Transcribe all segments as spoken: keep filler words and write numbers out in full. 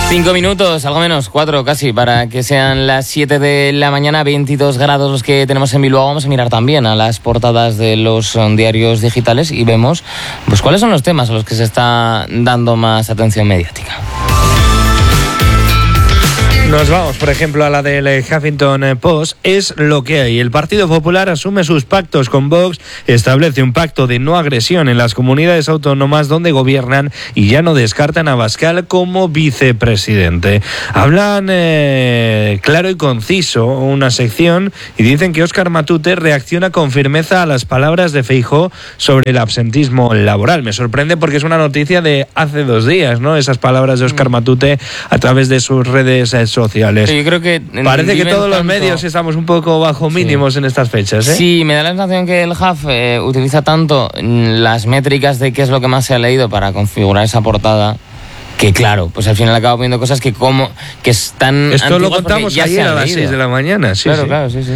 Cinco minutos, algo menos, cuatro casi, para que sean las siete de la mañana, veintidós grados los que tenemos en Bilbao. Vamos a mirar también a las portadas de los diarios digitales y vemos pues cuáles son los temas a los que se está dando más atención mediática. Nos vamos, por ejemplo, a la del Huffington Post. Es lo que hay. El Partido Popular asume sus pactos con Vox, establece un pacto de no agresión en las comunidades autónomas donde gobiernan y ya no descartan a Abascal como vicepresidente. Hablan eh, claro y conciso una sección y dicen que Óscar Matute reacciona con firmeza a las palabras de Feijóo sobre el absentismo laboral. Me sorprende porque es una noticia de hace dos días, ¿no? Esas palabras de Óscar Matute a través de sus redes sociales. Sociales. Yo creo que parece que todos tanto... los medios estamos un poco bajo mínimos sí. en estas fechas, ¿eh? Sí, me da la sensación que el H A F eh, utiliza tanto las métricas de qué es lo que más se ha leído para configurar esa portada, que claro, pues al final acabo viendo cosas que como que están esto lo contamos ya ayer a las seis de la mañana, sí, claro, sí. claro, sí, sí.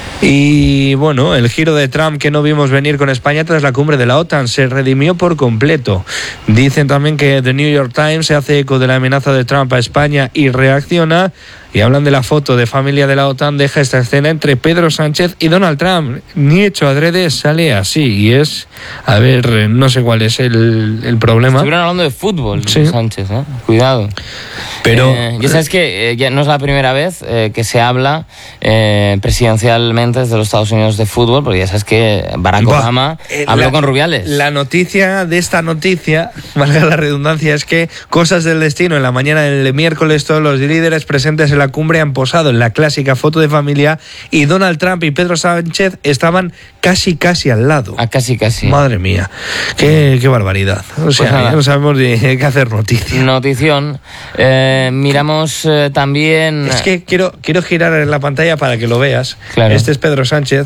Y bueno, el giro de Trump que no vimos venir con España tras la cumbre de la OTAN se redimió por completo. Dicen también que The New York Times se hace eco de la amenaza de Trump a España y reacciona. Y hablan de la foto de familia de la OTAN, deja esta escena entre Pedro Sánchez y Donald Trump. Ni hecho adrede sale así. Y es, a ver, no sé cuál es el, el problema. Estuvieron hablando de fútbol, sí. Sánchez, ¿eh? Cuidado. Pero eh, ya sabes que eh, ya no es la primera vez eh, que se habla eh, presidencialmente desde los Estados Unidos de fútbol, porque ya sabes que Barack bah, Obama eh, habló la, con Rubiales. La noticia de esta noticia, valga la redundancia, es que cosas del destino. En la mañana del miércoles todos los líderes presentes en la cumbre han posado en la clásica foto de familia y Donald Trump y Pedro Sánchez estaban casi casi al lado. Ah, casi casi. Madre mía, qué, qué barbaridad. O sea, pues no sabemos ni qué hacer noticia. Notición. Eh, miramos eh, también... Es que quiero, quiero girar en la pantalla para que lo veas. Claro. Este es Pedro Sánchez.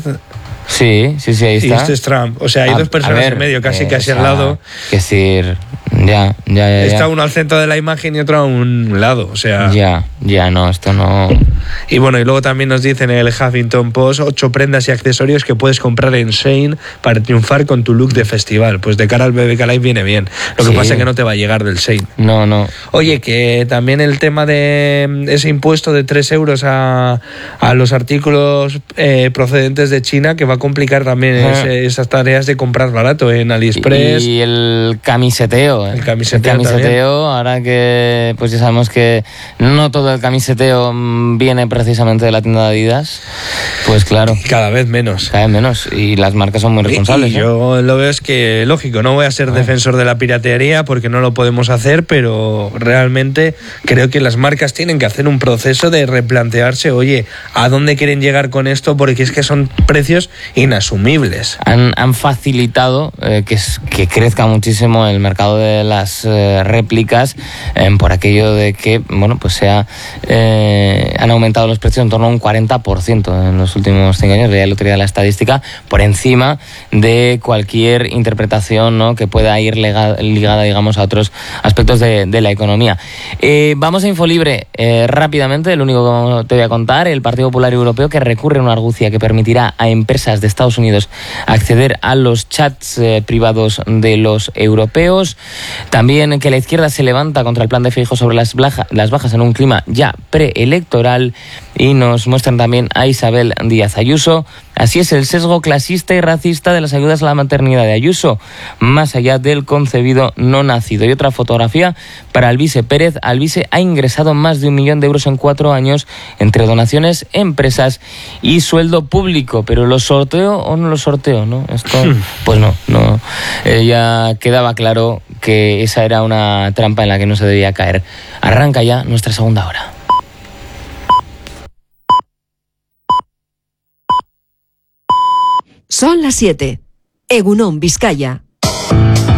Sí, sí, sí, ahí está. Y este es Trump. O sea, hay a, dos personas ver, en medio, casi, eh, casi o sea, al lado. Que decir, ya, ya, ya. Está ya. uno al centro de la imagen y otro a un lado, o sea... Ya, ya, no, esto no... Y bueno, y luego también nos dicen en el Huffington Post ocho prendas y accesorios que puedes comprar en Shein para triunfar con tu look de festival. Pues de cara al B B K Live viene bien. Lo que sí. pasa es que no te va a llegar del Shein. No, no. Oye, que también el tema de ese impuesto de tres euros a, a los artículos eh, procedentes de China, que va a complicar también ese, esas tareas de comprar barato en AliExpress. Y el camiseteo. El camiseteo, el camiseteo ahora que pues ya sabemos que no todo el camiseteo viene precisamente de la tienda de Adidas, pues claro. Cada vez menos. Cada vez menos. Y las marcas son muy responsables. Y, y yo ¿eh? lo veo es que, lógico, no voy a ser ah. defensor de la piratería porque no lo podemos hacer, pero realmente creo que las marcas tienen que hacer un proceso de replantearse, oye, ¿a dónde quieren llegar con esto? Porque es que son precios inasumibles. Han, han facilitado eh, que, que crezca muchísimo el mercado de las eh, réplicas eh, por aquello de que, bueno, pues sea eh, han aumentado los precios en torno a un cuarenta por ciento en los últimos cinco años, ya lo tenía la estadística, por encima de cualquier interpretación, ¿no?, que pueda ir ligada, ligada digamos, a otros aspectos de, de la economía. Eh, vamos a Infolibre eh, rápidamente, lo único que te voy a contar, el Partido Popular Europeo que recurre a una argucia que permitirá a empresas de Estados Unidos acceder a los chats eh, privados de los europeos. También que la izquierda se levanta contra el plan de Feijóo sobre las, blaja, las bajas en un clima ya preelectoral, y nos muestran también a Isabel Díaz Ayuso. Así es el sesgo clasista y racista de las ayudas a la maternidad de Ayuso, más allá del concebido no nacido. Y otra fotografía para Alvise Pérez. Alvise ha ingresado más de un millón de euros en cuatro años entre donaciones, empresas y sueldo público. Pero ¿lo sorteo o no lo sorteo? ¿No? Esto, pues no, no. Eh, ya quedaba claro que esa era una trampa en la que no se debía caer. Arranca ya nuestra segunda hora. Son las siete. Egunon, Vizcaya.